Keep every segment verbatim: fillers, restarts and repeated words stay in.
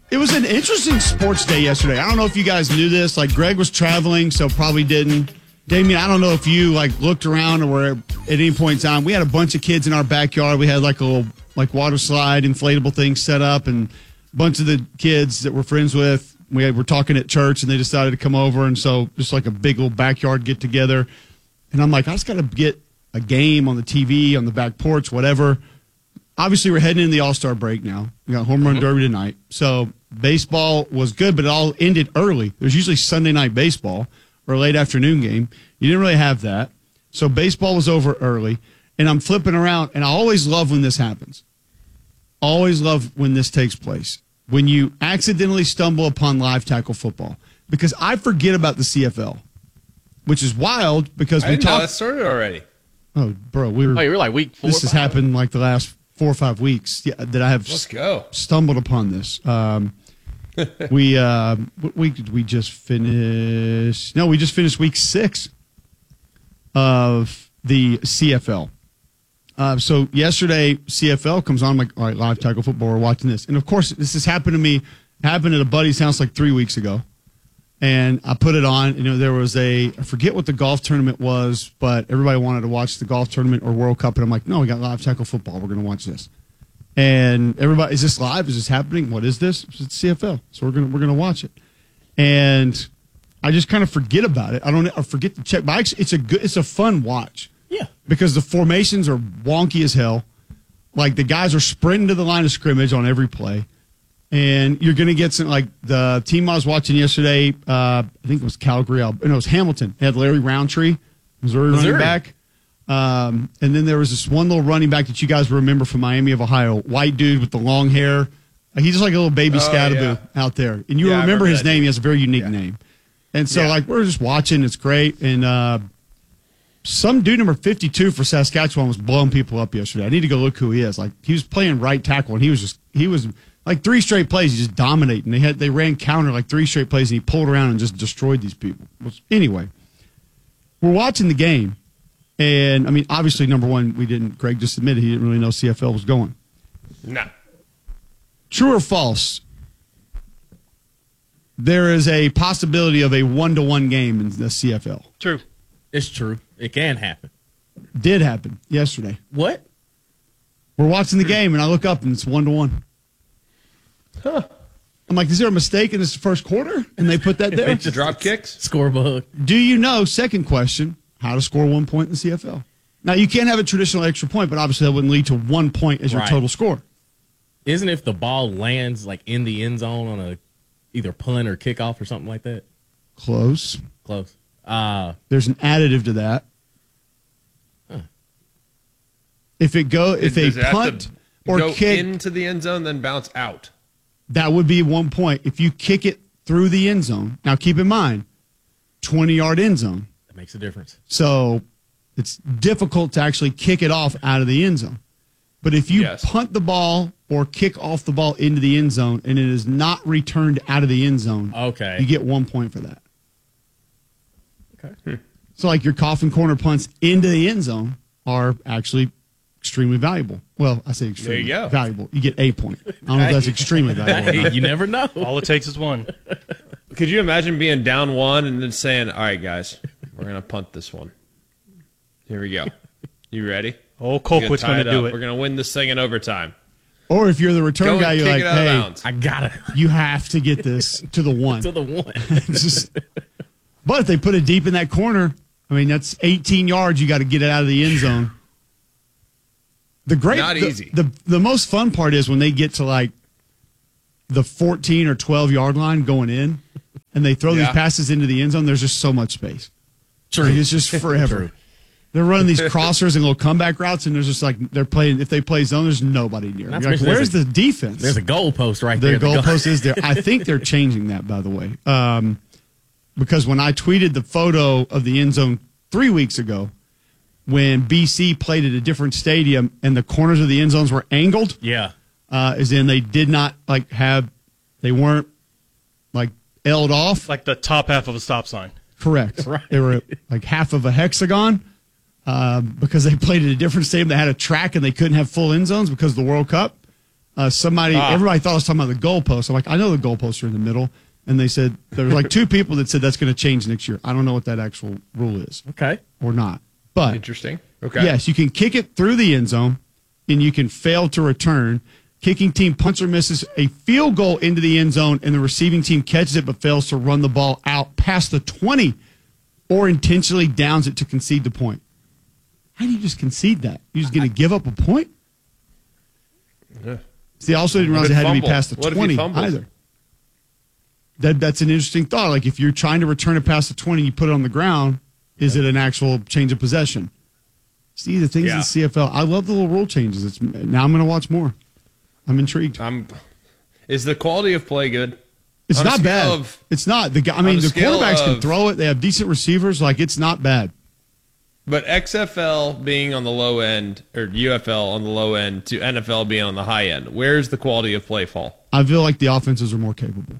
It was an interesting sports day yesterday. I don't know if you guys knew this. Like, Greg was traveling, so probably didn't. Damien, I don't know if you, like, looked around or were at any point in time. We had a bunch of kids in our backyard. We had, like, a little, like, water slide, inflatable thing set up, and a bunch of the kids that we're friends with, we had, were talking at church, and they decided to come over, and so just, like, a big little backyard get-together. And I'm like, I just got to get a game on the T V, on the back porch, whatever. Obviously, we're heading into the All-Star break now. We got home run mm-hmm. derby tonight. So baseball was good, but it all ended early. There's usually Sunday night baseball or a late afternoon game. You didn't really have that. So baseball was over early. And I'm flipping around, and I always love when this happens. Always love when this takes place. When you accidentally stumble upon live tackle football. Because I forget about the C F L, which is wild because I we didn't know talked. that started already. Oh, bro, we were. Oh, you were like week four. This has happened like the last four or five weeks yeah, that I have Let's go. stumbled upon this. Um, we uh, what week did we just finish? No, we just finished week six of the C F L. Uh, so yesterday, C F L comes on. I'm like, all right, live tackle football. We're watching this, and of course, this has happened to me. Happened at a buddy's house like three weeks ago, and I put it on. You know, there was a I forget what the golf tournament was, but everybody wanted to watch the golf tournament or World Cup, and I'm like, no, we got live tackle football. We're going to watch this. And everybody, is this live? Is this happening? What is this? It's C F L. So we're gonna we're gonna watch it. And I just kind of forget about it. I don't. I forget to check. But it's a good. It's a fun watch. Yeah. Because the formations are wonky as hell. Like the guys are sprinting to the line of scrimmage on every play, and you're gonna get some. Like the team I was watching yesterday. Uh, I think it was Calgary. No, it was Hamilton. They had Larry Roundtree, Missouri, Missouri. running back. Um, and then there was this one little running back that you guys remember from Miami of Ohio, white dude with the long hair. He's just like a little baby oh, Scatterbo yeah. out there. And you yeah, remember, remember his name. Dude. He has a very unique yeah. name. And so, yeah. like, we're just watching. It's great. And uh, some dude number fifty-two for Saskatchewan was blowing people up yesterday. I need to go look who he is. Like, he was playing right tackle, and he was just, he was like three straight plays. He just dominating. They had, they ran counter like three straight plays, and he pulled around and just destroyed these people. Anyway, we're watching the game. And, I mean, obviously, number one, we didn't, Greg just admitted he didn't really know C F L was going. No. True or false? There is a possibility of a one-to-one game in the C F L. True. It's true. It can happen. Did happen yesterday. What? We're watching the game, and I look up, and it's one-to-one. Huh. I'm like, is there a mistake in this first quarter? And they put that there? The drop kicks? Score bug. Do you know, second question, how to score one point in the C F L? Now, you can't have a traditional extra point, but obviously that wouldn't lead to one point as your Right. total score. Isn't if the ball lands like in the end zone on a either punt or kickoff or something like that? Close. Close. Uh, There's an additive to that. Huh. If it go, if Does it a have punt to or go kick, into the end zone, then bounce out. that would be one point. If you kick it through the end zone, now keep in mind, twenty-yard end zone. that makes a difference. So it's difficult to actually kick it off out of the end zone. But if you Yes. punt the ball or kick off the ball into the end zone and it is not returned out of the end zone, Okay. you get one point for that. Okay. So like your coffin corner punts into the end zone are actually extremely valuable. Well, I say extremely There you go. valuable. You get a point. I don't know if that's extremely valuable. or Hey, not. you never know. All it takes is one. Could you imagine being down one and then saying, all right, guys, we're going to punt this one. Here we go. You ready? Oh, Colquitt's going to do it. We're going to win this thing in overtime. Or if you're the return Go guy, and you're kick like, it out of hey, bounds. I gotta you have to get this to the one. to the one. It's just, but if they put it deep in that corner, I mean, that's eighteen yards. You got to get it out of the end zone. The great, Not the, easy. The, the most fun part is when they get to like the fourteen or twelve yard line going in, and they throw Yeah. these passes into the end zone. There's just so much space. True. Like, it's just forever. True. They're running these crossers and little comeback routes, and there's just like they're playing. If they play zone, there's nobody near. Not You're like, to mention where's there's the defense? There's a goalpost right The there. The goalpost is there. I think they're changing that, by the way, um, because when I tweeted the photo of the end zone three weeks ago, when B C played at a different stadium and the corners of the end zones were angled, Yeah. uh, as in they did not like have, they weren't like L'd off. Like the top half of a stop sign. Correct. Right. They were like half of a hexagon um, because they played at a different stadium that had a track and they couldn't have full end zones because of the World Cup. uh, somebody, Ah. everybody thought I was talking about the goalposts. I'm like, I know the goalposts are in the middle. And they said, there were like two people that said that's going to change next year. I don't know what that actual rule is Okay. or not. But Interesting. Okay. yes, you can kick it through the end zone and you can fail to return. Kicking team punts or misses a field goal into the end zone and the receiving team catches it but fails to run the ball out past the twenty or intentionally downs it to concede the point. How do you just concede that? You're just going to give up a point? Yeah. See, I also didn't realize What it if had to be fumble? past the What if he twenty fumbles? either. That that's an interesting thought. Like if you're trying to return it past the twenty, you put it on the ground. Is it an actual change of possession? See the things in Yeah. the C F L. I love the little rule changes. It's now I'm going to watch more. I'm intrigued. I'm. Is the quality of play good? It's On a not scale bad. of- it's not the guy. I on mean, a the scale quarterbacks can of- throw it. They have decent receivers. Like it's not bad. But X F L being on the low end, or U F L on the low end, to N F L being on the high end, where's the quality of play fall? I feel like the offenses are more capable.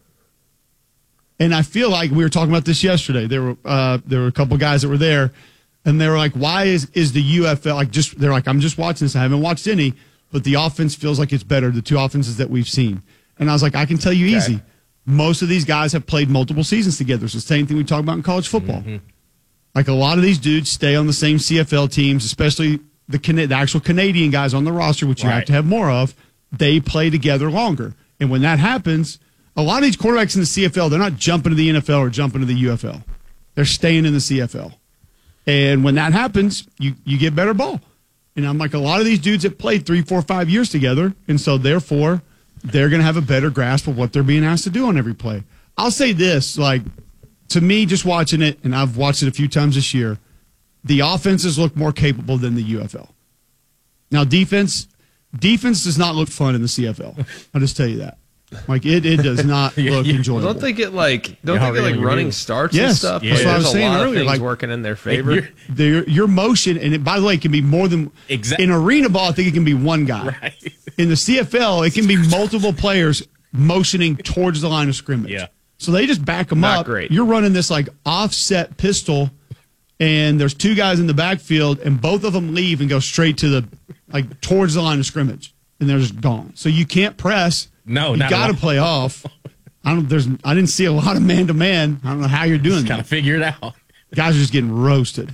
And I feel like we were talking about this yesterday. There were uh, there were a couple guys that were there, and they were like, "Why is is the U F L like just?" They're like, "I'm just watching this. I haven't watched any, but the offense feels like it's better. The two offenses that we've seen." And I was like, "I can tell you Okay. easy. Most of these guys have played multiple seasons together. It's the same thing we talk about in college football. Like a lot of these dudes stay on the same C F L teams, especially the Cana- the actual Canadian guys on the roster, which you have Right. to have more of. They play together longer, and when that happens, a lot of these quarterbacks in the C F L, they're not jumping to the N F L or jumping to the U F L. They're staying in the C F L, and when that happens, you you get better ball. And I'm like, a lot of these dudes have played three, four, five years together, and so therefore they're going to have a better grasp of what they're being asked to do on every play. I'll say this, like. To me, just watching it, and I've watched it a few times this year, the offenses look more capable than the U F L. Now, defense, defense does not look fun in the C F L. I'll just tell you that. Like it, it does not Yeah, look yeah. enjoyable. Don't they get like? Don't Yeah, they get like really, running really. starts Yes, and stuff? that's Like, what I was there's saying a lot earlier, Of things like- working in their favor. You're- Their, your motion, and it, by the way, it can be more than Exact- in arena ball. I think it can be one guy. Right. In the C F L, it can be multiple players motioning towards the line of scrimmage. Yeah. So they just back them Not up. great. You're running this like offset pistol, and there's two guys in the backfield, and both of them leave and go straight to the like towards the line of scrimmage, and they're just gone. So you can't press. No, you not got to at all. play off. I don't. There's. I didn't see a lot of man to man. I don't know how you're doing Kind that. of figure it out. Guys are just getting roasted.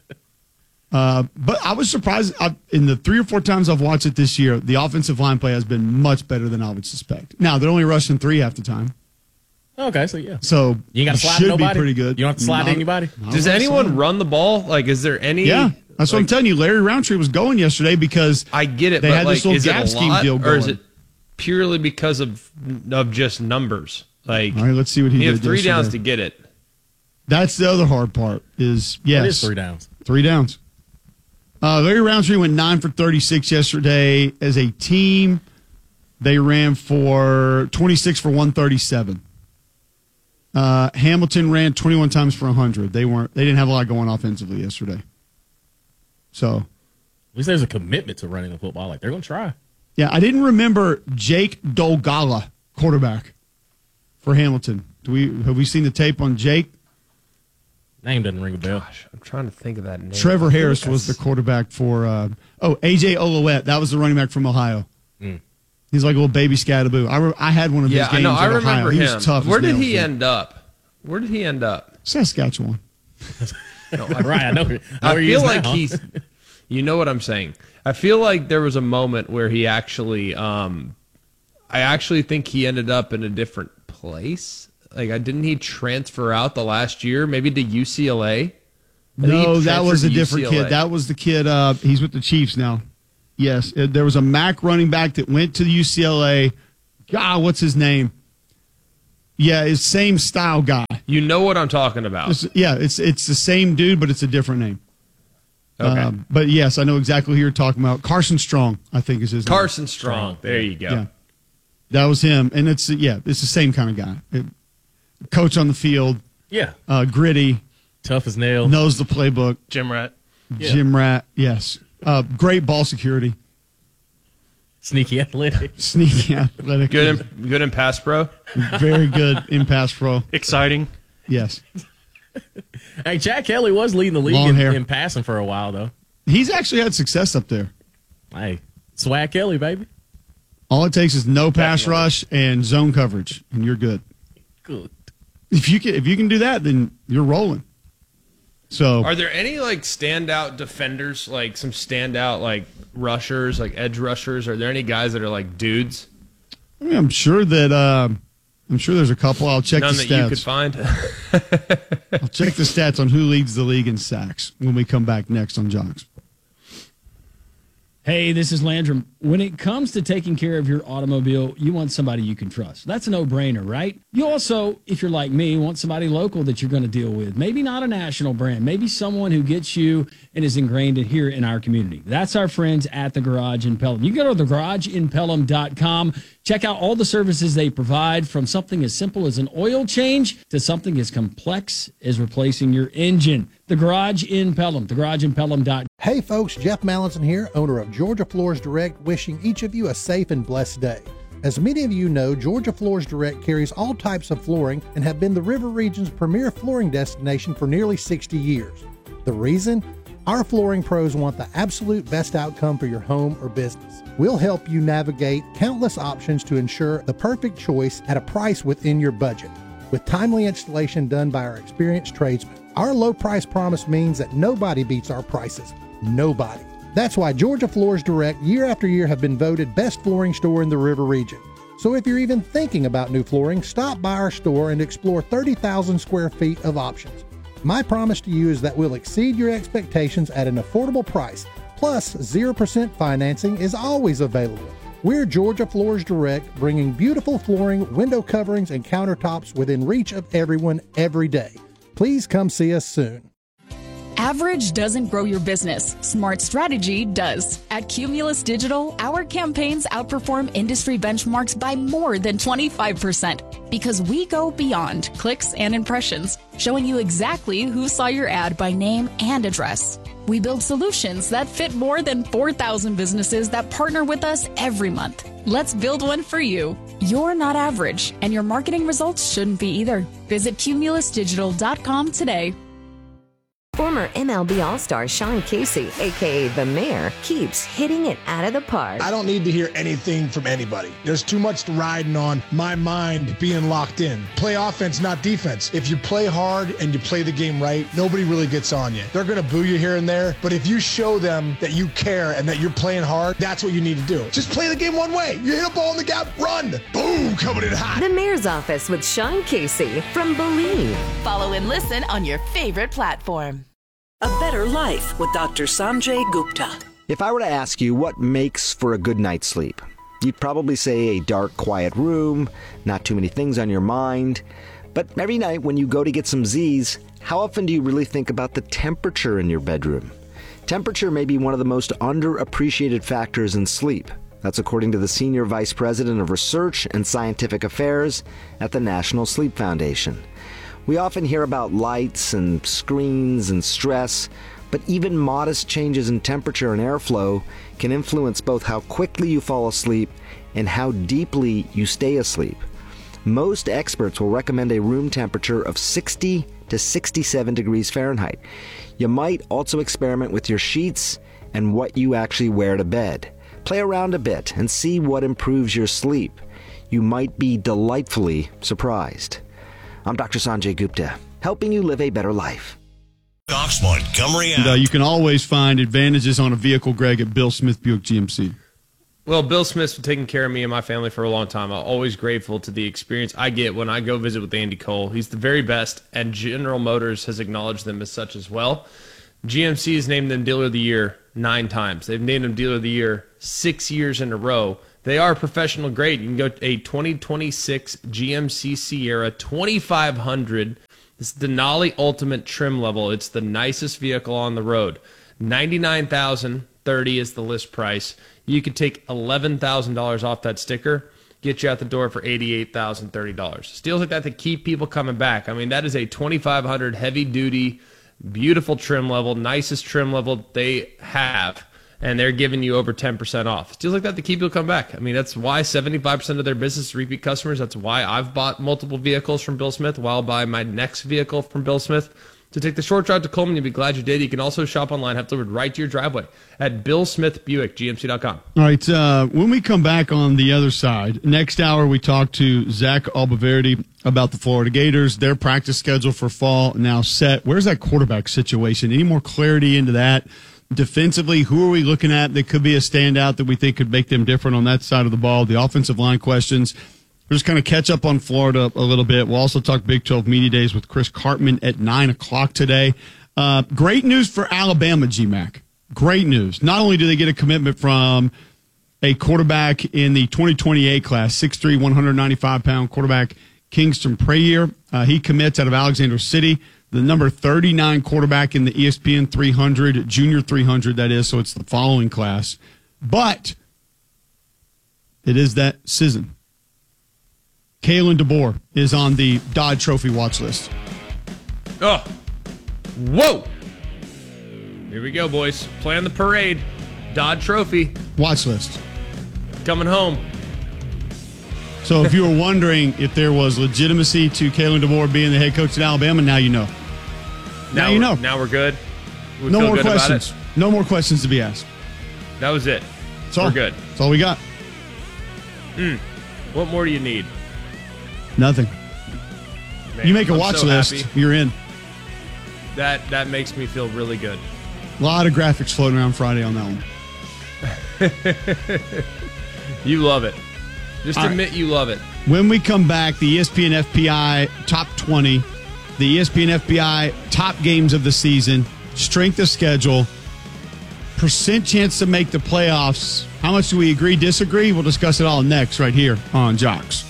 Uh, but I was surprised I, in the three or four times I've watched it this year. The offensive line play has been much better than I would suspect. Now they're only rushing three half the time, Okay, so yeah. so You got to slide should to nobody? be pretty good. You don't have to slide Not- to anybody? not Does on the anyone side. run the ball? Like, is there any? Yeah, that's what I'm like, telling you. Larry Roundtree was going yesterday because I get it, They but had like, this little is it gap a scheme lot, deal or is going. it purely because of of just numbers? Like, All right, let's see what he you did have three yesterday. downs to get it. That's the other hard part. Is yes, It is three downs. Three downs. Uh, Larry Roundtree went nine for thirty-six yesterday as a team. They ran for twenty-six for one thirty-seven. Uh, Hamilton ran twenty-one times for one hundred. They weren't. They didn't have a lot going offensively yesterday. So, At least there's a commitment to running the football. Like, they're going to try. yeah, I didn't remember Jake Dolgala, quarterback for Hamilton. Do we have we seen the tape on Jake? Name doesn't ring a bell. Gosh, I'm trying to think of that name. Trevor I feel Harris like was the that's- quarterback for. Uh, oh, A J Olowet. That was the running back from Ohio. Mm. He's like a little baby scattaboo. I, re- I had one of Yeah, his I games know. I at Ohio. remember He him. was tough. as Where did nails, he yeah. end up? Where did he end up? Saskatchewan. No, I, Right, I know. I, know I where he feel is like now. he's. You know what I'm saying? I feel like there was a moment where he actually. Um, I actually think he ended up in a different place. Like, I didn't he transfer out the last year, maybe to U C L A? I think No, he that was a transferred to different U C L A. kid. That was the kid. Uh, he's with the Chiefs now. Yes, uh, there was a Mac running back that went to the U C L A. God, what's his name? Yeah, it's same style guy. You know what I'm talking about. It's- yeah, it's it's the same dude, but it's a different name. Okay. Um, but yes, I know exactly who you're talking about. Carson Strong, I think is his name. Carson Strong. There you go. Yeah, that was him, and it's yeah, it's the same kind of guy. It- coach on the field, Yeah. uh, gritty, Tough as nails. knows the playbook. Jim Rat. Yeah. Jim Rat, yes, uh, great ball security, Sneaky athletic. sneaky athletic, Good in, good in pass pro. very good in pass pro. Exciting. Yes, Hey, Jack Kelly was leading the league Long in, hair. in passing for a while, though. he's actually had success up there. Hey, Swag Kelly, baby. All it takes is no pass rush and zone coverage, and you're good. Good. If you can, if you can do that, then you're rolling. So, are there any like standout defenders, like some standout like rushers, like edge rushers? Are there any guys that are like dudes? I mean, I'm sure that uh, I'm sure there's a couple. I'll check None the that stats. you could find. I'll check the stats on who leads the league in sacks when we come back next on Jocks. Hey, this is Landrum. When it comes to taking care of your automobile, you want somebody you can trust. That's a no-brainer, right? You also, if you're like me, want somebody local that you're going to deal with. Maybe not a national brand. Maybe someone who gets you and is ingrained in here in our community. That's our friends at The Garage in Pelham. You can go to the garage in pelham dot com. Check out all the services they provide, from something as simple as an oil change to something as complex as replacing your engine. The Garage in Pelham. the garage in pelham dot com. Hey folks, Jeff Mallinson here, owner of Georgia Floors Direct, wishing each of you a safe and blessed day. As many of you know, Georgia Floors Direct carries all types of flooring and have been the River Region's premier flooring destination for nearly sixty years. The reason? Our flooring pros want the absolute best outcome for your home or business. We'll help you navigate countless options to ensure the perfect choice at a price within your budget, with timely installation done by our experienced tradesmen. Our low price promise means that nobody beats our prices. Nobody. That's why Georgia Floors Direct year after year have been voted best flooring store in the River Region. So if you're even thinking about new flooring, stop by our store and explore thirty thousand square feet of options. My promise to you is that we'll exceed your expectations at an affordable price. Plus, zero percent financing is always available. We're Georgia Floors Direct, bringing beautiful flooring, window coverings, and countertops within reach of everyone every day. Please come see us soon. Average doesn't grow your business. Smart strategy does. At Cumulus Digital, our campaigns outperform industry benchmarks by more than twenty-five percent because we go beyond clicks and impressions, showing you exactly who saw your ad by name and address. We build solutions that fit more than four thousand businesses that partner with us every month. Let's build one for you. You're not average, and your marketing results shouldn't be either. Visit cumulus digital dot com today. Former M L B All-Star Sean Casey, a k a. The Mayor, keeps hitting it out of the park. I don't need to hear anything from anybody. There's too much riding on my mind being locked in. Play offense, not defense. If you play hard and you play the game right, nobody really gets on you. They're going to boo you here and there, but if you show them that you care and that you're playing hard, that's what you need to do. Just play the game one way. You hit a ball in the gap, run. Boom, coming in hot. The Mayor's Office with Sean Casey from Believe. Follow and listen on your favorite platform. A Better Life with Doctor Sanjay Gupta. If I were to ask you what makes for a good night's sleep, you'd probably say a dark, quiet room, not too many things on your mind. But every night when you go to get some Z's, how often do you really think about the temperature in your bedroom? Temperature may be one of the most underappreciated factors in sleep. That's according to the Senior Vice President of Research and Scientific Affairs at the National Sleep Foundation. We often hear about lights and screens and stress, but even modest changes in temperature and airflow can influence both how quickly you fall asleep and how deeply you stay asleep. Most experts will recommend a room temperature of sixty to sixty-seven degrees Fahrenheit. You might also experiment with your sheets and what you actually wear to bed. Play around a bit and see what improves your sleep. You might be delightfully surprised. I'm Doctor Sanjay Gupta, helping you live a better life. Ox Montgomery. And uh, you can always find advantages on a vehicle, Greg, at Bill Smith Buick G M C. Well, Bill Smith's been taking care of me and my family for a long time. I'm always grateful to the experience I get when I go visit with Andy Cole. He's the very best, and General Motors has acknowledged them as such as well. G M C has named them Dealer of the Year nine times. They've named them Dealer of the Year six years in a row. They are professional grade. You can go to a twenty twenty-six G M C Sierra twenty-five hundred. This is Denali Ultimate trim level. It's the nicest vehicle on the road. ninety-nine thousand thirty is the list price. You could take eleven thousand dollars off that sticker, get you out the door for eighty-eight thousand thirty dollars. Deals like that to keep people coming back. I mean, that is a twenty-five hundred heavy duty, beautiful trim level, nicest trim level they have. And they're giving you over ten percent off. It's deals like that to keep people come back. I mean, that's why seventy-five percent of their business is repeat customers. That's why I've bought multiple vehicles from Bill Smith. While I'll buy my next vehicle from Bill Smith. So take the short drive to Coleman. You'll be glad you did. You can also shop online, have delivered right to your driveway at Bill Smith Buick, G M C dot com. All right, uh, when we come back on the other side, next hour we talk to Zach Albaverdi about the Florida Gators, their practice schedule for fall now set. Where's that quarterback situation? Any more clarity into that? Defensively, who are we looking at that could be a standout that we think could make them different on that side of the ball? The offensive line questions. We're just going to catch up on Florida a little bit. We'll also talk Big twelve Media Days with Chris Cartman at nine o'clock today. Uh, great news for Alabama, G-Mac. Great news. Not only do they get a commitment from a quarterback in the twenty twenty-eight class, six three, one hundred ninety-five pound quarterback Kingston Prayer. Uh, he commits out of Alexander City, the number thirty-nine quarterback in the E S P N three hundred, junior three hundred, that is, so it's the following class. But it is that season. Kalen DeBoer is on the Dodd Trophy watch list. Oh, whoa. Here we go, boys. Plan the parade. Dodd Trophy. Watch list. Coming home. So if you were wondering if there was legitimacy to Kalen DeBoer being the head coach at Alabama, now you know. Now, now you know. Now we're good. We no feel more good questions. About it. No more questions to be asked. That was it. That's all. We're good. That's all we got. Mm. What more do you need? Nothing. Man, you make a I'm watch so list, happy. you're in. That that makes me feel really good. A lot of graphics floating around Friday on that one. You love it. Just all admit right. you love it. When we come back, the E S P N F P I Top twenty, the E S P N F P I Top Games of the Season, strength of schedule, percent chance to make the playoffs. How much do we agree, disagree? We'll discuss it all next right here on Jocks.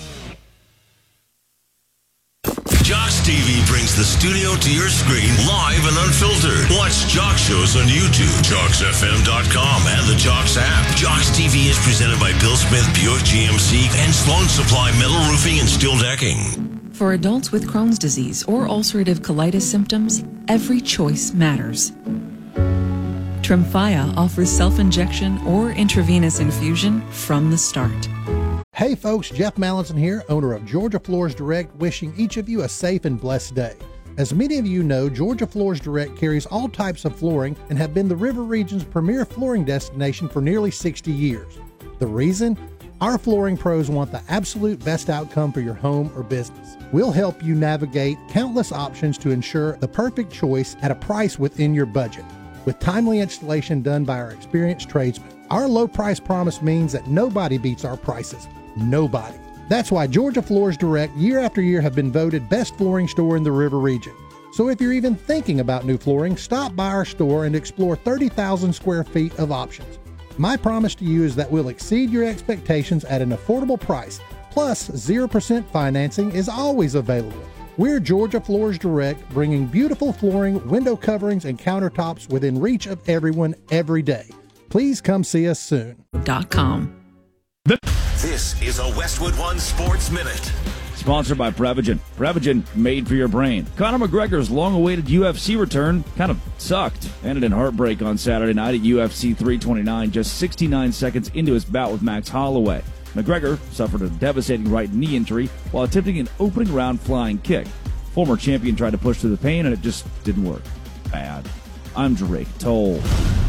Jocks T V brings the studio to your screen live and unfiltered. Watch Jocks shows on YouTube, Jocks F M dot com, and the Jocks app. Jocks T V is presented by Bill Smith Buick G M C and Sloan Supply Metal Roofing and Steel Decking. For adults with Crohn's disease or ulcerative colitis symptoms, every choice matters. Tremfya offers self-injection or intravenous infusion from the start. Hey folks, Jeff Mallinson here, owner of Georgia Floors Direct, wishing each of you a safe and blessed day. As many of you know, Georgia Floors Direct carries all types of flooring and have been the River Region's premier flooring destination for nearly sixty years. The reason? Our flooring pros want the absolute best outcome for your home or business. We'll help you navigate countless options to ensure the perfect choice at a price within your budget. With timely installation done by our experienced tradesmen, our low price promise means that nobody beats our prices. Nobody. That's why Georgia Floors Direct year after year have been voted best flooring store in the River Region. So if you're even thinking about new flooring, stop by our store and explore thirty thousand square feet of options. My promise to you is that we'll exceed your expectations at an affordable price, plus zero percent financing is always available. We're Georgia Floors Direct, bringing beautiful flooring, window coverings, and countertops within reach of everyone every day. Please come see us soon. Dot com. This is a Westwood One Sports Minute. Sponsored by Prevagen. Prevagen, made for your brain. Conor McGregor's long-awaited U F C return kind of sucked. Ended in heartbreak on Saturday night at U F C three twenty-nine, just sixty-nine seconds into his bout with Max Holloway. McGregor suffered a devastating right knee injury while attempting an opening round flying kick. Former champion tried to push through the pain, and it just didn't work. Bad. I'm Drake Toll.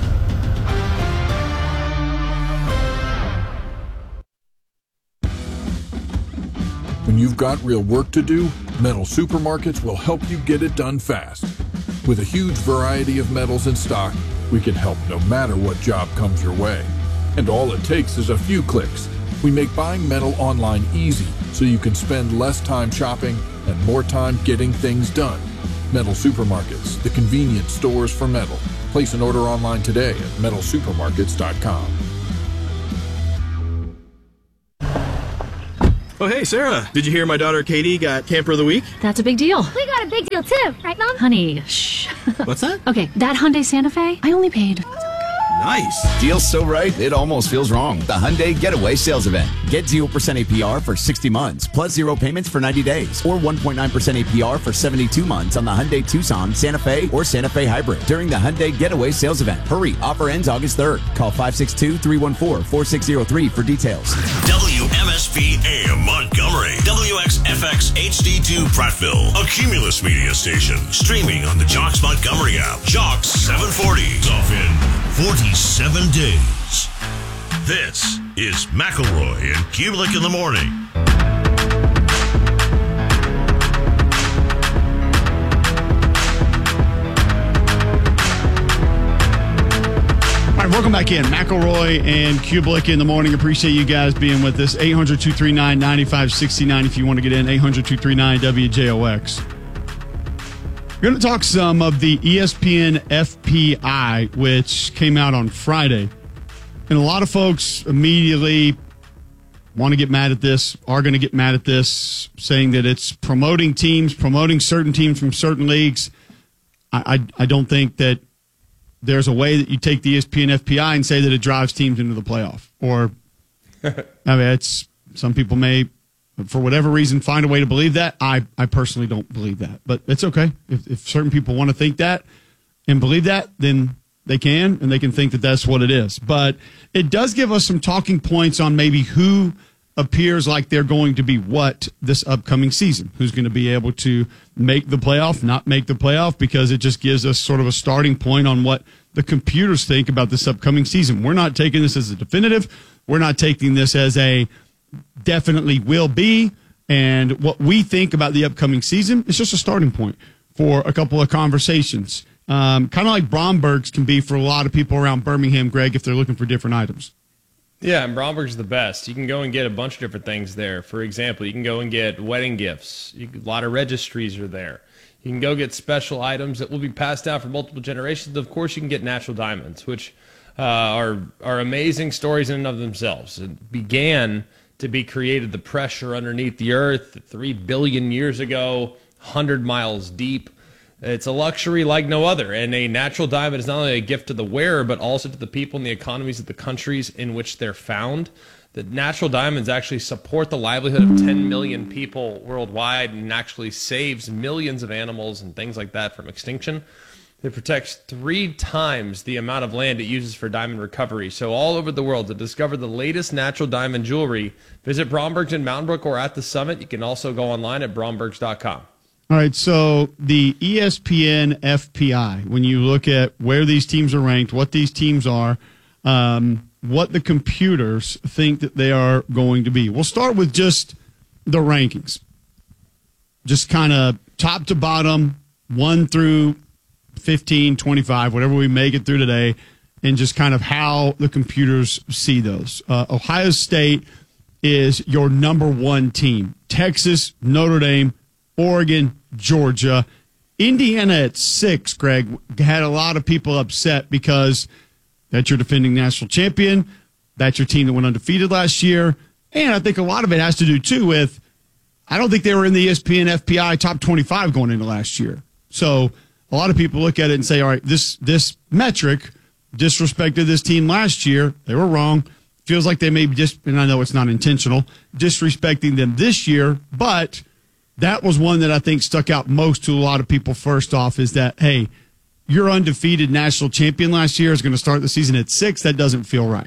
When you've got real work to do, Metal Supermarkets will help you get it done fast. With a huge variety of metals in stock, we can help no matter what job comes your way. And all it takes is a few clicks. We make buying metal online easy so you can spend less time shopping and more time getting things done. Metal Supermarkets, the convenience stores for metal. Place an order online today at metal supermarkets dot com. Oh, hey, Sarah. Did you hear my daughter Katie got Camper of the Week? That's a big deal. We got a big deal, too. Right, Mom? Honey, shh. What's that? Okay, that Hyundai Santa Fe, I only paid Nice. Deal's so right, it almost feels wrong. The Hyundai Getaway Sales Event. Get zero percent A P R for sixty months, plus zero payments for ninety days, or one point nine percent A P R for seventy-two months on the Hyundai Tucson, Santa Fe, or Santa Fe Hybrid during the Hyundai Getaway Sales Event. Hurry, offer ends August third. Call five six two, three one four, four six zero three for details. W M S P A M Montgomery, W X F X H D two Prattville, a Cumulus media station, streaming on the Jocks Montgomery app. Jocks seven forty, off in forty-seven days. This is McElroy and Kubelik in the morning. All right, welcome back in. McElroy and Kubelik in the morning. Appreciate you guys being with us. eight hundred, two three nine, nine five six nine if you want to get in. eight hundred, two three nine, W J O X. We're going to talk some of the E S P N F P I, which came out on Friday. And a lot of folks immediately want to get mad at this, are going to get mad at this, saying that it's promoting teams, promoting certain teams from certain leagues. I, I, I don't think that there's a way that you take the E S P N F P I and say that it drives teams into the playoff. Or, I mean, it's some people may, for whatever reason, find a way to believe that. I, I personally don't believe that. But it's okay. If, if certain people want to think that and believe that, then they can, and they can think that that's what it is. But it does give us some talking points on maybe who appears like they're going to be what this upcoming season. Who's going to be able to make the playoff, not make the playoff, because it just gives us sort of a starting point on what the computers think about this upcoming season. We're not taking this as a definitive. We're not taking this as a definitely will be. And what we think about the upcoming season is just a starting point for a couple of conversations. Um, kind of like Bromberg's can be for a lot of people around Birmingham, Greg, if they're looking for different items. Yeah, and Bromberg's the best. You can go and get a bunch of different things there. For example, you can go and get wedding gifts. You, a lot of registries are there. You can go get special items that will be passed down for multiple generations. Of course, you can get natural diamonds, which uh, are are amazing stories in and of themselves. It began to be created, the pressure underneath the earth, three billion years ago, one hundred miles deep. It's a luxury like no other, and a natural diamond is not only a gift to the wearer, but also to the people and the economies of the countries in which they're found. The natural diamonds actually support the livelihood of ten million people worldwide and actually saves millions of animals and things like that from extinction. It protects three times the amount of land it uses for diamond recovery. So all over the world, to discover the latest natural diamond jewelry, visit Bromberg's in Mountain Brook or at the Summit. You can also go online at brombergs dot com. All right, so the E S P N F P I, when you look at where these teams are ranked, what these teams are, um, what the computers think that they are going to be. We'll start with just the rankings. Just kind of top to bottom, one through fifteen, twenty-five, whatever we make it through today, and just kind of how the computers see those. Uh, Ohio State is your number one team. Texas, Notre Dame, Oregon, Georgia. Indiana at six, Greg, had a lot of people upset because that's your defending national champion. That's your team that went undefeated last year. And I think a lot of it has to do, too, with I don't think they were in the E S P N F P I top twenty-five going into last year. So a lot of people look at it and say, all right, this this metric disrespected this team last year. They were wrong. Feels like they may be just, and I know it's not intentional, disrespecting them this year, but that was one that I think stuck out most to a lot of people. First off is that, hey, your undefeated national champion last year is going to start the season at six. That doesn't feel right.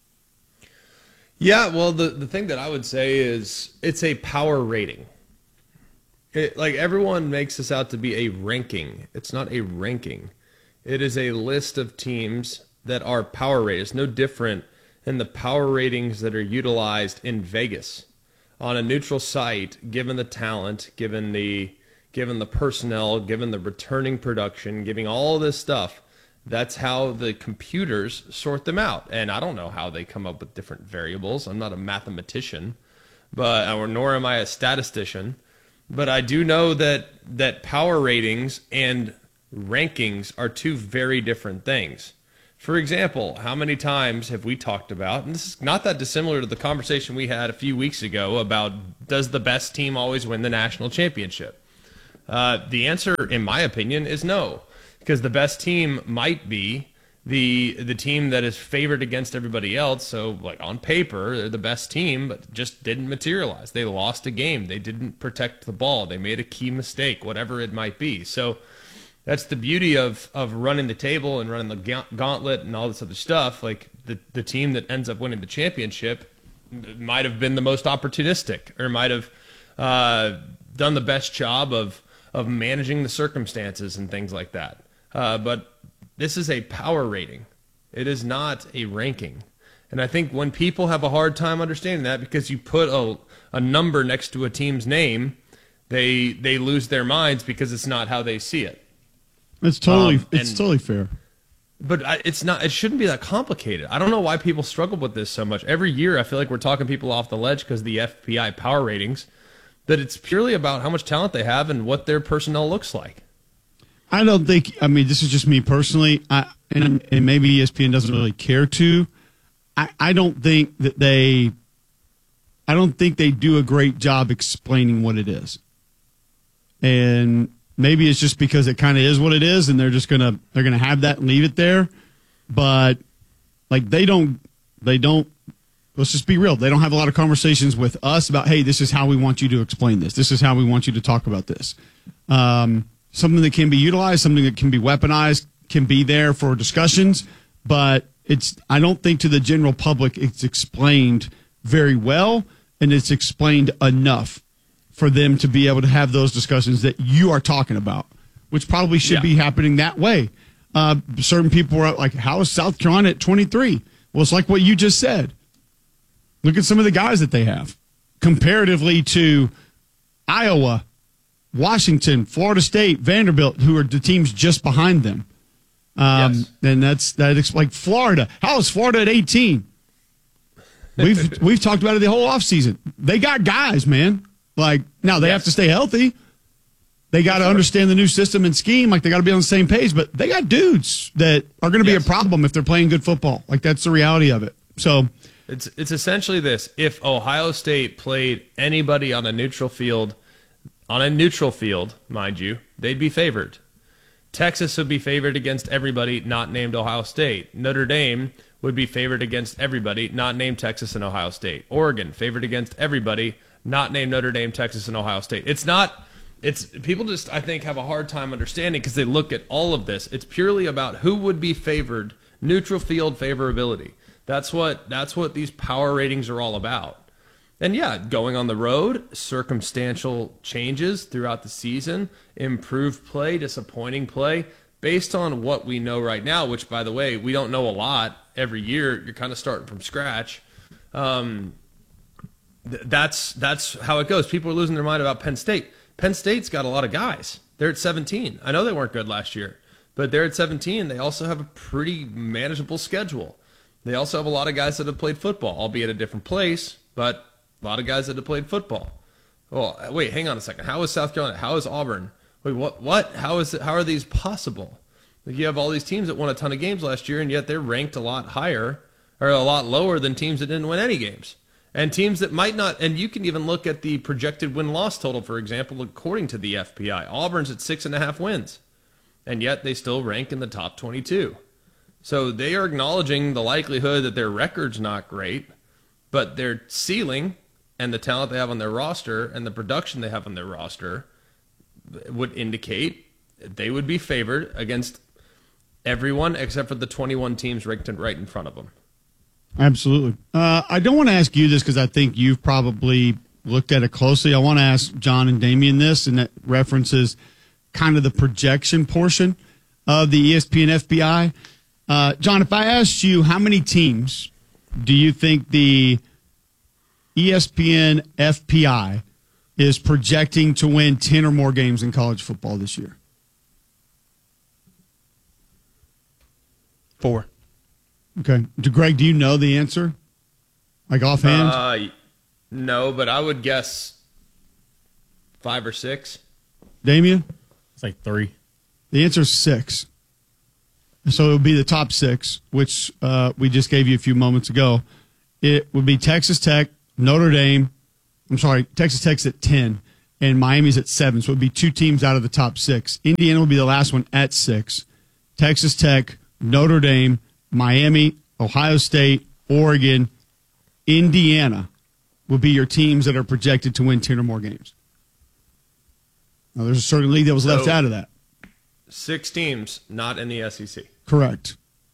Yeah, well, the, the thing that I would say is it's a power rating. It, like, everyone makes this out to be a ranking. It's not a ranking. It is a list of teams that are power rated. It's no different than the power ratings that are utilized in Vegas on a neutral site, given the talent, given the given the personnel, given the returning production, giving all this stuff. That's how the computers sort them out. And I don't know how they come up with different variables. I'm not a mathematician, but or nor am I a statistician. But I do know that that power ratings and rankings are two very different things. For example, how many times have we talked about, and this is not that dissimilar to the conversation we had a few weeks ago about does the best team always win the national championship? Uh, the answer, in my opinion, is no, because the best team might be the the team that is favored against everybody else. So, like on paper, they're the best team, but just didn't materialize. They lost a game. They didn't protect the ball. They made a key mistake, whatever it might be. So that's the beauty of of running the table and running the gauntlet and all this other stuff. Like the the team that ends up winning the championship might have been the most opportunistic, or might have uh, done the best job of of managing the circumstances and things like that. Uh, but this is a power rating. It is not a ranking. And I think when people have a hard time understanding that, because you put a, a number next to a team's name, they they lose their minds because it's not how they see it. It's totally Um, it's and- totally fair. But I- it's not. It shouldn't be that complicated. I don't know why people struggle with this so much. Every year, I feel like we're talking people off the ledge because of the F P I power ratings. That it's purely about how much talent they have and what their personnel looks like. I don't think. I mean, this is just me personally. I and, and maybe E S P N doesn't really care to. I, I don't think that they. I don't think they do a great job explaining what it is. And maybe it's just because it kind of is what it is, and they're just gonna they're gonna have that and leave it there. But like they don't they don't. Let's just be real. They don't have a lot of conversations with us about, hey, this is how we want you to explain this. This is how we want you to talk about this. Um, something that can be utilized, something that can be weaponized, can be there for discussions. But it's I don't think to the general public it's explained very well, and it's explained enough for them to be able to have those discussions that you are talking about, which probably should Yeah. be happening that way. Uh, certain people were like, how is South Carolina at twenty-three? Well, it's like what you just said. Look at some of the guys that they have comparatively to Iowa, Washington, Florida State, Vanderbilt, who are the teams just behind them. Um, Yes. And that's that. Ex- like Florida. How is Florida at eighteen? We've we've talked about it the whole offseason. They got guys, man. Like now they have to stay healthy. They got to understand the new system and scheme. Like they got to be on the same page. But they got dudes that are going to be Yes. a problem if they're playing good football. Like that's the reality of it. So. It's it's essentially this. If Ohio State played anybody on a neutral field, on a neutral field, mind you, they'd be favored. Texas would be favored against everybody not named Ohio State. Notre Dame would be favored against everybody not named Texas and Ohio State. Oregon favored against everybody not named Notre Dame, Texas, and Ohio State. It's not. It's people just I think have a hard time understanding because they look at all of this. It's purely about who would be favored, neutral field favorability. That's what that's what these power ratings are all about. And yeah, going on the road, circumstantial changes throughout the season, improved play, disappointing play, based on what we know right now, which, by the way, we don't know a lot. Every year, you're kind of starting from scratch. Um, th- that's that's how it goes. People are losing their mind about Penn State. Penn State's got a lot of guys. They're at seventeen. I know they weren't good last year, but they're at seventeen. They also have a pretty manageable schedule. They also have a lot of guys that have played football, albeit a different place, but a lot of guys that have played football. Well, wait, hang on a second. How is South Carolina? How is Auburn? Wait, what? What? How is it? How are these possible? Like you have all these teams that won a ton of games last year, and yet they're ranked a lot higher or a lot lower than teams that didn't win any games, and teams that might not. And you can even look at the projected win-loss total, for example, according to the F P I. Auburn's at six and a half wins, and yet they still rank in the top twenty-two. So they are acknowledging the likelihood that their record's not great, but their ceiling and the talent they have on their roster and the production they have on their roster would indicate they would be favored against everyone except for the twenty-one teams ranked right in front of them. Absolutely. Uh, I don't want to ask you this because I think you've probably looked at it closely. I want to ask John and Damian this, and that references kind of the projection portion of the E S P N F P I. Uh, John, if I asked you how many teams do you think the E S P N F P I is projecting to win ten or more games in college football this year? Four. Okay. Do, Greg, do you know the answer? Like offhand? Uh, no, but I would guess five or six. Damian? It's like three. The answer is six. So it would be the top six, which uh, we just gave you a few moments ago. It would be Texas Tech, Notre Dame. I'm sorry, Texas Tech's at ten, and Miami's at seven. So it would be two teams out of the top six. Indiana would be the last one at six. Texas Tech, Notre Dame, Miami, Ohio State, Oregon, Indiana would be your teams that are projected to win ten or more games. Now, there's a certain league that was left So, out of that. Six teams not in the S E C. Correct.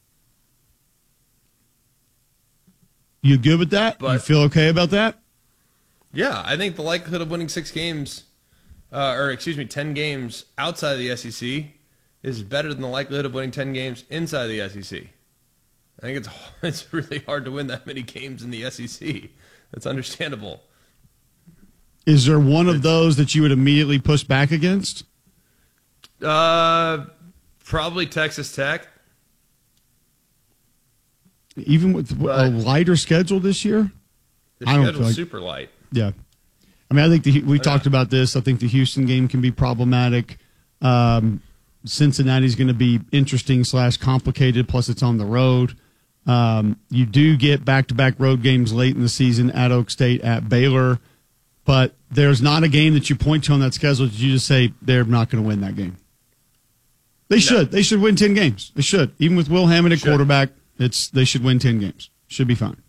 You good with that? But- you feel okay about that? Yeah, I think the likelihood of winning six games, uh, or excuse me, ten games outside of the S E C is better than the likelihood of winning ten games inside the S E C. I think it's it's really hard to win that many games in the S E C. That's understandable. Is there one of those that you would immediately push back against? Uh, probably Texas Tech. Even with a lighter schedule this year? The I don't schedule's feel like- super light. Yeah. I mean, I think the, we talked about this. I think the Houston game can be problematic. Um, Cincinnati's going to be interesting slash complicated, plus it's on the road. Um, you do get back-to-back road games late in the season at Oak State, at Baylor, but there's not a game that you point to on that schedule that you just say they're not going to win that game. They should. They should win ten games. They should. Even with Will Hammond at quarterback, it's they should win ten games. Should be fine.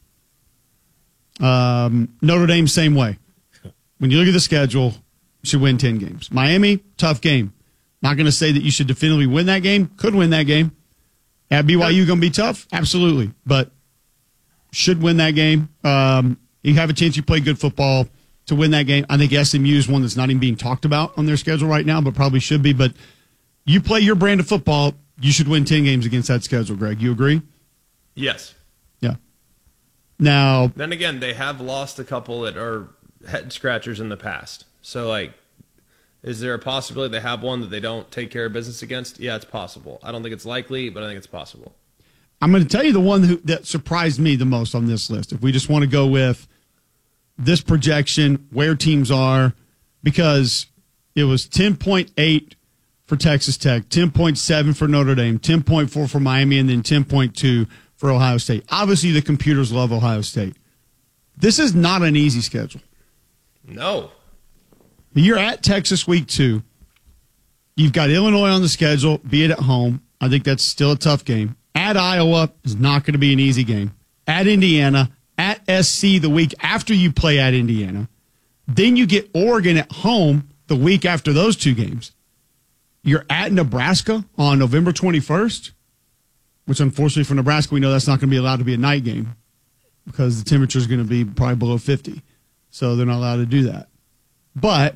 Um, Notre Dame, same way. When you look at the schedule, should win ten games. Miami, tough game. Not going to say that you should definitively win that game. Could win that game. At B Y U, going to be tough? Absolutely. But should win that game. Um, you have a chance you play good football to win that game. I think S M U is one that's not even being talked about on their schedule right now, but probably should be. But you play your brand of football, you should win ten games against that schedule, Greg. You agree? Yes. Yeah. Now, Then again, they have lost a couple that are head scratchers in the past. So, like, is there a possibility they have one that they don't take care of business against? Yeah, it's possible. I don't think it's likely, but I think it's possible. I'm going to tell you the one who, that surprised me the most on this list. If we just want to go with this projection, where teams are, because it was ten point eight for Texas Tech, ten point seven for Notre Dame, ten point four for Miami, and then ten point two for Ohio State. Obviously, the computers love Ohio State. This is not an easy schedule. No. You're at Texas week two. You've got Illinois on the schedule, be it at home. I think that's still a tough game. At Iowa is not going to be an easy game. At Indiana, at S C the week after you play at Indiana. Then you get Oregon at home the week after those two games. You're at Nebraska on November twenty-first, which unfortunately for Nebraska, we know that's not going to be allowed to be a night game because the temperature is going to be probably below fifty. So they're not allowed to do that. But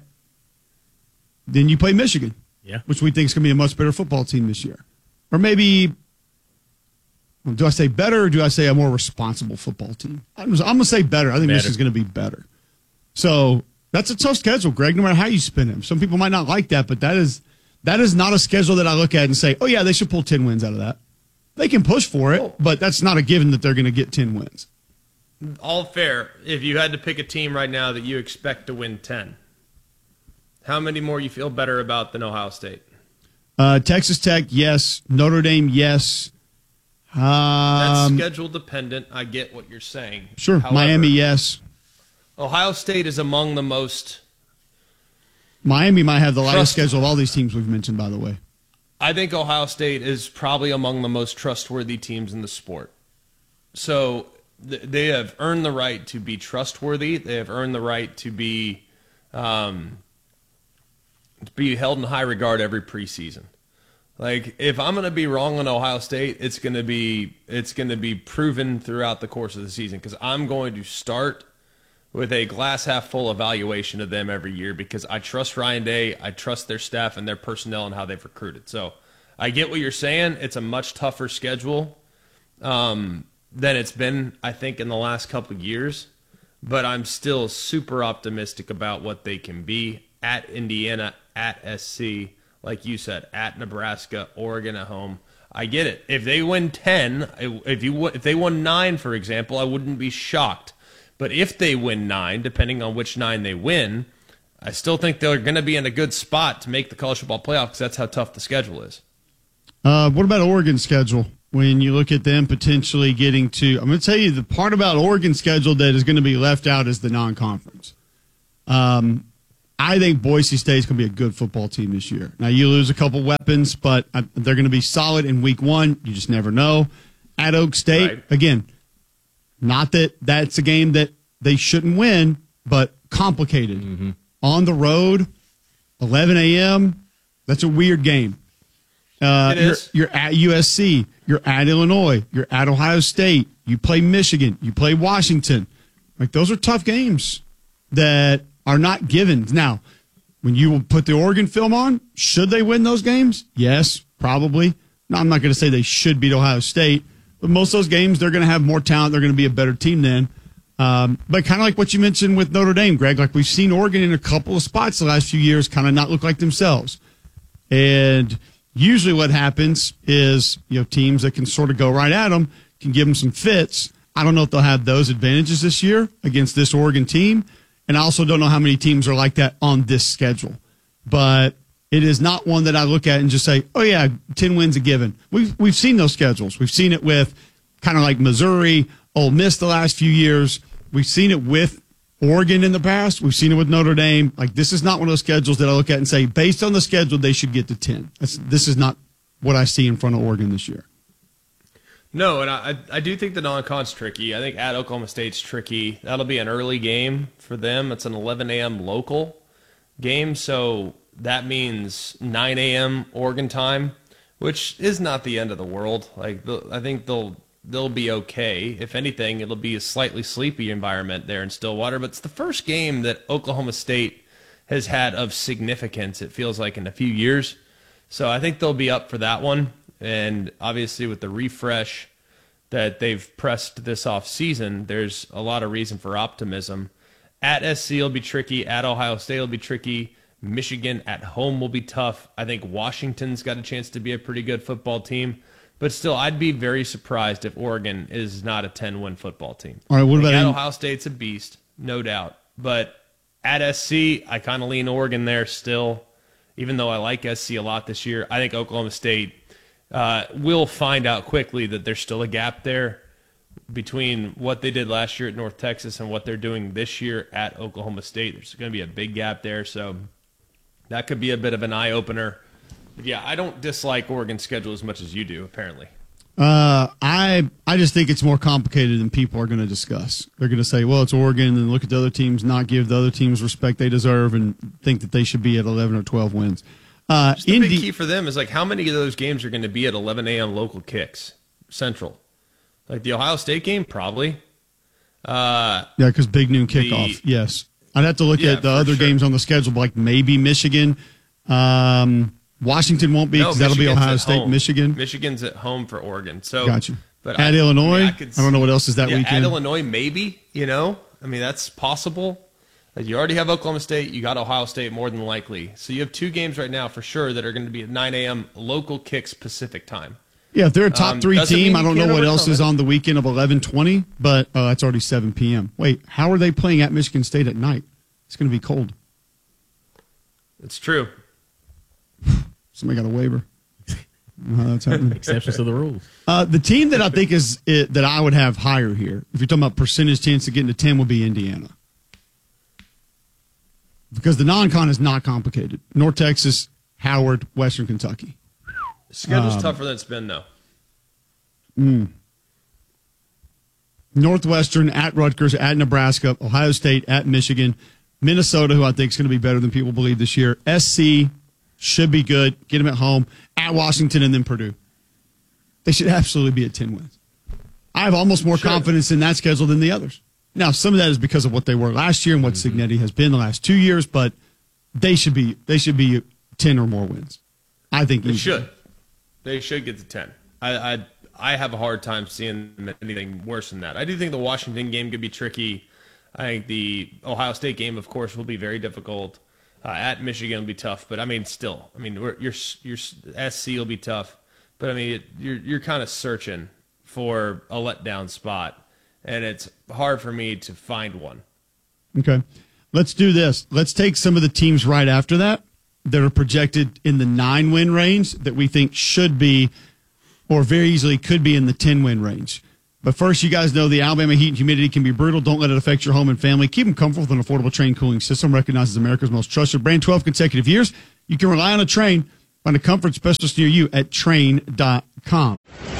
then you play Michigan, yeah, which we think is going to be a much better football team this year. Or maybe, do I say better or do I say a more responsible football team? I'm, I'm going to say better. I think Better. Michigan's going to be better. So that's a tough schedule, Greg, no matter how you spin it. Some people might not like that, but that is that is not a schedule that I look at and say, oh, yeah, they should pull ten wins out of that. They can push for it, but that's not a given that they're going to get ten wins. All fair. If you had to pick a team right now that you expect to win ten, how many more you feel better about than Ohio State? Uh, Texas Tech, yes. Notre Dame, yes. Um, That's schedule dependent. I get what you're saying. Sure. However, Miami, yes. Ohio State is among the most. Miami might have the lightest Trust- schedule of all these teams we've mentioned, by the way. I think Ohio State is probably among the most trustworthy teams in the sport. So th- they have earned the right to be trustworthy. They have earned the right to be um, to be held in high regard every preseason. Like, if I'm going to be wrong on Ohio State, it's going to be it's going to be proven throughout the course of the season because I'm going to start with a glass half full evaluation of them every year because I trust Ryan Day, I trust their staff and their personnel and how they've recruited. So I get what you're saying. It's a much tougher schedule um, than it's been, I think, in the last couple of years. But I'm still super optimistic about what they can be at Indiana, at S C, like you said, at Nebraska, Oregon at home. I get it. If they win ten, if you if they won nine, for example, I wouldn't be shocked. But if they win nine, depending on which nine they win, I still think they're going to be in a good spot to make the college football playoff because that's how tough the schedule is. Uh, what about Oregon's schedule? When you look at them potentially getting to, I'm going to tell you the part about Oregon's schedule that is going to be left out is the non-conference. Um, I think Boise State's going to be a good football team this year. Now, you lose a couple weapons, but they're going to be solid in week one. You just never know. At Oak State, right. Again, not that that's a game that they shouldn't win, but complicated. Mm-hmm. On the road, eleven a.m., that's a weird game. Uh, it is. You're, you're at U S C. You're at Illinois. You're at Ohio State. You play Michigan. You play Washington. Like, those are tough games that are not givens. Now, when you put the Oregon film on, should they win those games? Yes, probably. No, I'm not going to say they should beat Ohio State, but most of those games, they're going to have more talent. They're going to be a better team then. Um, but kind of like what you mentioned with Notre Dame, Greg, like we've seen Oregon in a couple of spots the last few years kind of not look like themselves. And usually what happens is, you know, teams that can sort of go right at them can give them some fits. I don't know if they'll have those advantages this year against this Oregon team. And I also don't know how many teams are like that on this schedule. But it is not one that I look at and just say, oh, yeah, ten wins a given. We've, we've seen those schedules. We've seen it with kind of like Missouri, Ole Miss the last few years. We've seen it with Oregon in the past. We've seen it with Notre Dame. Like, this is not one of those schedules that I look at and say, based on the schedule, they should get to ten. That's, this is not what I see in front of Oregon this year. No, and I I do think the non-con's tricky. I think at Oklahoma State's tricky. That'll be an early game for them. It's an eleven a.m. local game, so that means nine a.m. Oregon time, which is not the end of the world. Like, I think they'll they'll be okay. If anything, it'll be a slightly sleepy environment there in Stillwater. But it's the first game that Oklahoma State has had of significance, it feels like, in a few years. So I think they'll be up for that one. And obviously with the refresh that they've pressed this off season, there's a lot of reason for optimism. At S C will be tricky. At Ohio State will be tricky. Michigan at home will be tough. I think Washington's got a chance to be a pretty good football team. But still, I'd be very surprised if Oregon is not a ten-win football team. All right, what about at in- Ohio State's a beast, no doubt. But at S C, I kind of lean Oregon there still. Even though I like S C a lot this year, I think Oklahoma State uh, will find out quickly that there's still a gap there between what they did last year at North Texas and what they're doing this year at Oklahoma State. There's going to be a big gap there, so that could be a bit of an eye-opener. But yeah, I don't dislike Oregon's schedule as much as you do, apparently. Uh, I I just think it's more complicated than people are going to discuss. They're going to say, well, it's Oregon, and then look at the other teams, not give the other teams respect they deserve, and think that they should be at eleven or twelve wins. Uh, Just the Indy- big key for them is, like, how many of those games are going to be at eleven a.m. local kicks, Central? Like the Ohio State game, probably. Uh, yeah, because big noon kickoff, the, yes. I'd have to look yeah, at the other sure. games on the schedule, like maybe Michigan. Um, Washington won't be because no, that'll be Michigan's Ohio at State, home. Michigan. Michigan's at home for Oregon. So, Got you. But at I, Illinois, I, mean, I, I, could, don't know what else is that yeah, weekend. At Illinois, maybe, you know. I mean, that's possible. Like, you already have Oklahoma State. You got Ohio State more than likely. So you have two games right now for sure that are going to be at nine a.m. local kicks Pacific time. Yeah, if they're a top Um, three doesn't team, mean I don't you know can't what else overcome is it. on the weekend of eleven twenty, but uh, that's already seven p.m. Wait, how are they playing at Michigan State at night? It's going to be cold. It's true. Somebody got a waiver. Uh, that's happening. Exceptions to the rules. Uh, the team that I think is it, that I would have higher here, if you're talking about percentage chance of getting to ten, would be Indiana. Because the non-con is not complicated. North Texas, Howard, Western Kentucky. The schedule's Um, tougher than it's been, though. Mm. Northwestern, at Rutgers, at Nebraska, Ohio State, at Michigan, Minnesota, who I think is going to be better than people believe this year. S C should be good. Get them at home. At Washington, and then Purdue. They should absolutely be at ten wins. I have almost more Sure. confidence in that schedule than the others. Now, some of that is because of what they were last year and what Mm-hmm. Signetti has been the last two years, but they should be they should be ten or more wins. I think They easily. should. They should get to ten. I, I I have a hard time seeing them at anything worse than that. I do think the Washington game could be tricky. I think the Ohio State game, of course, will be very difficult. Uh, at Michigan will be tough, but I mean, still, I mean, we're, your your S C will be tough, but I mean, it, you're you're kind of searching for a letdown spot, and it's hard for me to find one. Okay. Let's do this. Let's take some of the teams right after that that are projected in the nine-win range that we think should be or very easily could be in the ten-win range. But first, you guys know the Alabama heat and humidity can be brutal. Don't let it affect your home and family. Keep them comfortable with an affordable Trane cooling system recognized as America's most trusted brand. twelve consecutive years. You can rely on a Trane. Find a comfort specialist near you at Trane dot com.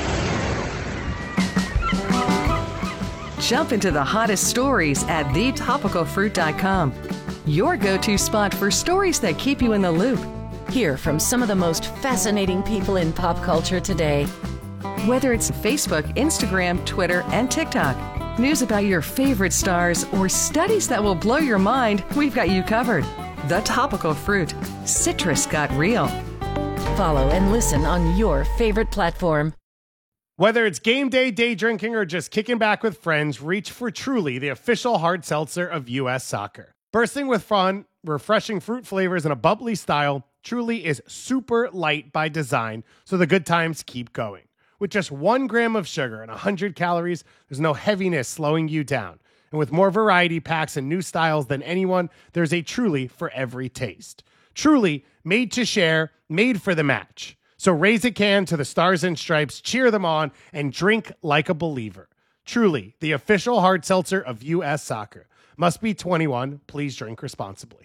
Jump into the hottest stories at the topical fruit dot com. Your go-to spot for stories that keep you in the loop. Hear from some of the most fascinating people in pop culture today. Whether it's Facebook, Instagram, Twitter, and TikTok, news about your favorite stars, or studies that will blow your mind, we've got you covered. The Topical Fruit. Citrus got real. Follow and listen on your favorite platform. Whether it's game day, day drinking, or just kicking back with friends, reach for Truly, the official hard seltzer of U S Soccer. Bursting with fun, refreshing fruit flavors, and a bubbly style, Truly is super light by design, so the good times keep going. With just one gram of sugar and one hundred calories, there's no heaviness slowing you down. And with more variety packs and new styles than anyone, there's a Truly for every taste. Truly, made to share, made for the match. So raise a can to the Stars and Stripes, cheer them on, and drink like a believer. Truly, the official hard seltzer of U S Soccer. Must be twenty-one. Please drink responsibly.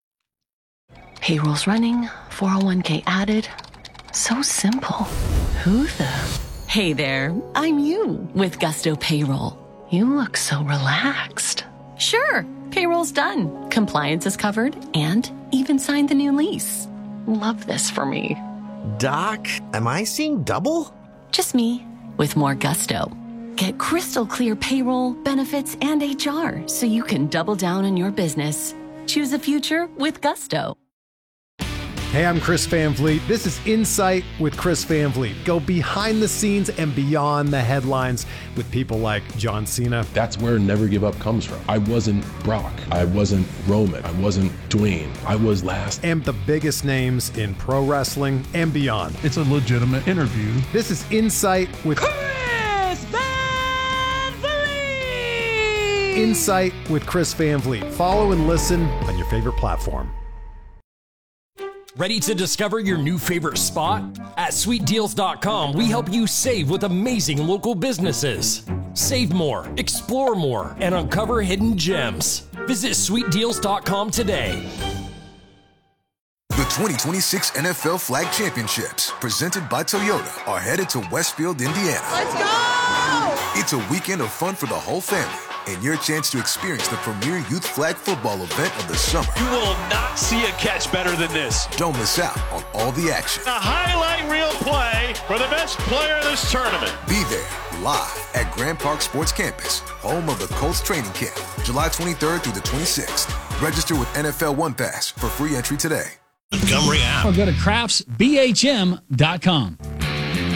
Payroll's running, four oh one k added. So simple. Who the? Hey there, I'm you with Gusto Payroll. You look so relaxed. Sure, payroll's done. Compliance is covered and even signed the new lease. Love this for me. Doc, am I seeing double? Just me with more gusto. Get crystal clear payroll, benefits, and H R so you can double down on your business. Choose a future with Gusto. Hey, I'm Chris Van Vliet. This is Insight with Chris Van Vliet. Go behind the scenes and beyond the headlines with people like John Cena. That's where Never Give Up comes from. I wasn't Brock. I wasn't Roman. I wasn't Dwayne. I was last. And the biggest names in pro wrestling and beyond. It's a legitimate interview. This is Insight with Chris Van Vliet. Insight with Chris Van Vliet. Follow and listen on your favorite platform. Ready to discover your new favorite spot? At sweet deals dot com, we help you save with amazing local businesses. Save more, explore more, and uncover hidden gems. Visit sweet deals dot com today. The twenty twenty-six N F L Flag Championships, presented by Toyota, are headed to Westfield, Indiana. Let's go! It's a weekend of fun for the whole family, and your chance to experience the premier youth flag football event of the summer. You will not see a catch better than this. Don't miss out on all the action. A highlight reel play for the best player of this tournament. Be there, live at Grand Park Sports Campus, home of the Colts training camp, July twenty-third through the twenty-sixth. Register with N F L One Pass for free entry today. Montgomery app. Or go to crafts b h m dot com.